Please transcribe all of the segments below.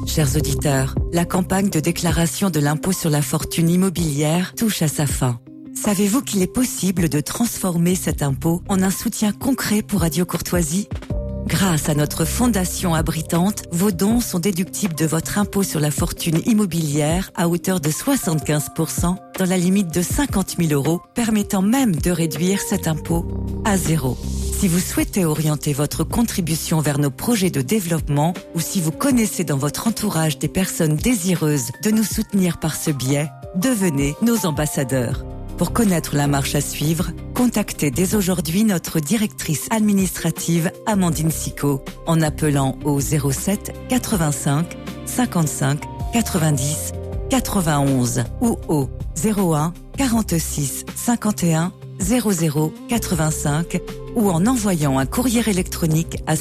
Chers auditeurs, la campagne de déclaration de l'impôt sur la fortune immobilière touche à sa fin. Savez-vous qu'il est possible de transformer cet impôt en un soutien concret pour Radio Courtoisie ? Grâce à notre fondation abritante, vos dons sont déductibles de votre impôt sur la fortune immobilière à hauteur de 75% dans la limite de 50 000 €, permettant même de réduire cet impôt à zéro. Si vous souhaitez orienter votre contribution vers nos projets de développement ou si vous connaissez dans votre entourage des personnes désireuses de nous soutenir par ce biais, devenez nos ambassadeurs. Pour connaître la marche à suivre, contactez dès aujourd'hui notre directrice administrative Amandine Sicot en appelant au 07 85 55 90 91 ou au 01 46 51 00 85 ou en envoyant un courrier électronique à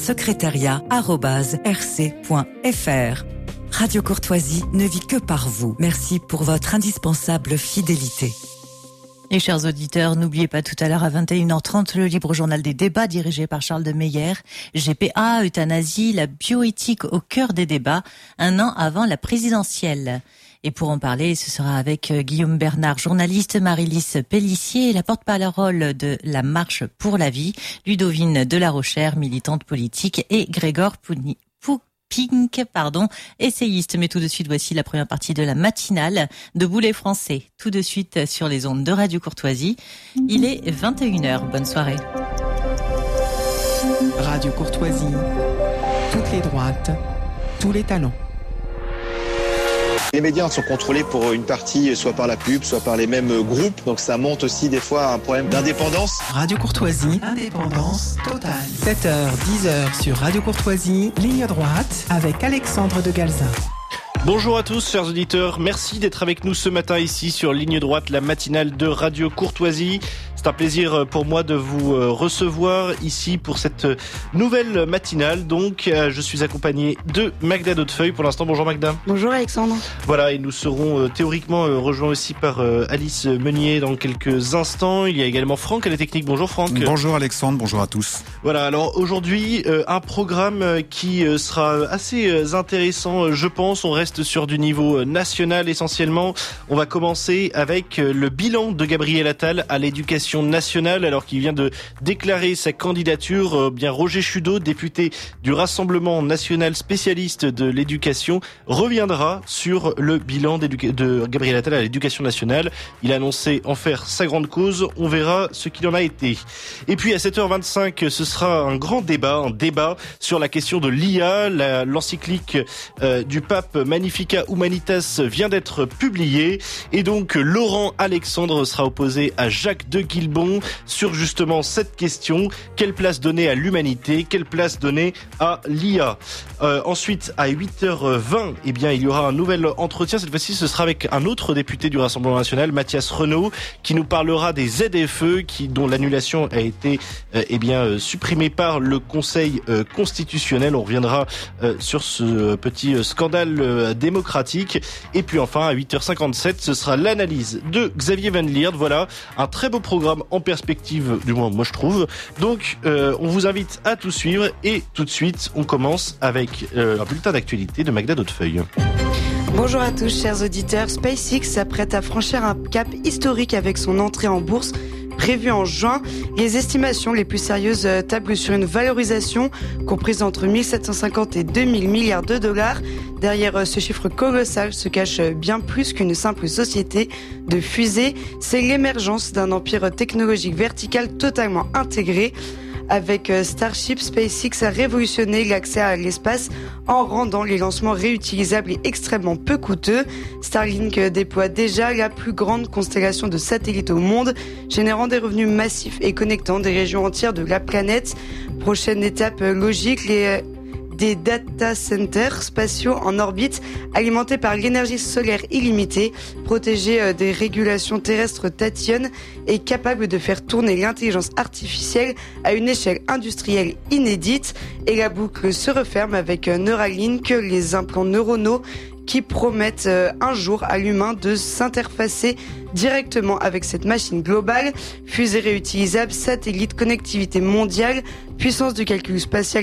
secrétariat@rc.fr. Radio Courtoisie ne vit que par vous. Merci pour votre indispensable fidélité. Et chers auditeurs, n'oubliez pas tout à l'heure à 21h30 le libre journal des débats dirigé par Charles de Meyer. GPA, euthanasie, la bioéthique au cœur des débats, un an avant la présidentielle. Et pour en parler, ce sera avec Guillaume Bernard, journaliste, Marie-Lise Pellissier, la porte-parole de la Marche pour la vie, Ludovine Delarochère, militante politique, et Grégoire Pink, essayiste. Mais tout de suite, voici la première partie de la matinale de Boulet Français. Tout de suite sur les ondes de Radio Courtoisie. Il est 21h. Bonne soirée. Radio Courtoisie. Toutes les droites, tous les talents. Les médias sont contrôlés pour une partie, soit par la pub, soit par les mêmes groupes. Donc ça monte aussi des fois à un problème d'indépendance. Radio Courtoisie, indépendance totale. 7h, 10h sur Radio Courtoisie, ligne droite avec Alexandre de Galza. Bonjour à tous, chers auditeurs. Merci d'être avec nous ce matin ici sur Ligne Droite, la matinale de Radio Courtoisie. C'est un plaisir pour moi de vous recevoir ici pour cette nouvelle matinale. Donc, je suis accompagné de Magda Dautefeuille pour l'instant. Bonjour Magda. Bonjour Alexandre. Voilà, et nous serons théoriquement rejoints aussi par Alice Meunier dans quelques instants. Il y a également Franck à la technique. Bonjour Franck. Bonjour Alexandre, bonjour à tous. Voilà, alors aujourd'hui, un programme qui sera assez intéressant, je pense. On reste sur du niveau national essentiellement. On va commencer avec le bilan de Gabriel Attal à l'éducation nationale, alors qu'il vient de déclarer sa candidature. Bien Roger Chudeau, député du Rassemblement national spécialiste de l'éducation, reviendra sur le bilan de Gabriel Attal à l'éducation nationale. Il a annoncé en faire sa grande cause. On verra ce qu'il en a été. Et puis à 7h25, ce sera un grand débat, sur la question de l'IA. L'encyclique du pape Magnificat Humanitas vient d'être publiée. Et donc Laurent Alexandre sera opposé à Jacques de Guilbon sur justement cette question. Quelle place donner à l'humanité? Quelle place donner à l'IA? Ensuite, à 8h20, il y aura un nouvel entretien. Cette fois-ci, ce sera avec un autre député du Rassemblement national, Mathias Renaud, qui nous parlera des ZFE, dont l'annulation a été supprimée par le Conseil constitutionnel. On reviendra sur ce petit scandale démocratique. Et puis enfin, à 8h57, ce sera l'analyse de Xavier Van Lierde. Voilà, un très beau programme en perspective, du moins moi je trouve. Donc on vous invite à tout suivre et tout de suite on commence avec un bulletin d'actualité de Magda Dautefeuille. Bonjour à tous chers auditeurs. SpaceX s'apprête à franchir un cap historique avec son entrée en bourse prévue en juin. Les estimations les plus sérieuses tablent sur une valorisation comprise entre 1750 et 2000 milliards de dollars. Derrière ce chiffre colossal se cache bien plus qu'une simple société de fusées. C'est l'émergence d'un empire technologique vertical totalement intégré. Avec Starship, SpaceX a révolutionné l'accès à l'espace en rendant les lancements réutilisables et extrêmement peu coûteux. Starlink déploie déjà la plus grande constellation de satellites au monde, générant des revenus massifs et connectant des régions entières de la planète. Prochaine étape logique, des data centers spatiaux en orbite, alimentés par l'énergie solaire illimitée, protégés des régulations terrestres tatillonnes et capables de faire tourner l'intelligence artificielle à une échelle industrielle inédite. Et la boucle se referme avec Neuralink, les implants neuronaux qui promettent un jour à l'humain de s'interfacer directement avec cette machine globale. Fusée réutilisable, satellite, connectivité mondiale, puissance de calcul spatial